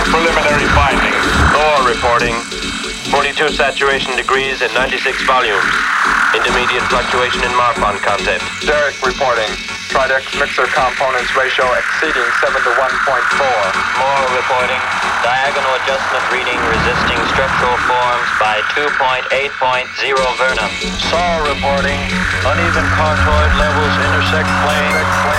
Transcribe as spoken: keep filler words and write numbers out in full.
preliminary findings. Thor reporting. forty-two saturation degrees and ninety-six volumes. Intermediate fluctuation in Marfan content. Derek reporting. Tridex mixer components ratio exceeding seven to one point four. Moore reporting. Diagonal adjustment reading resisting structural forms by two point eight point zero Vernum. Saw reporting. Uneven cartoid levels intersect plane.